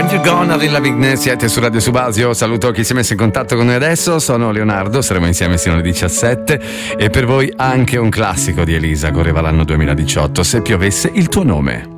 Have You Gone, Avril Lavigne, siete su Radio Subasio. Saluto chi si è messo in contatto con noi adesso. Sono Leonardo, saremo insieme sino alle 17 e per voi anche un classico di Elisa, correva l'anno 2018, Se piovesse il tuo nome.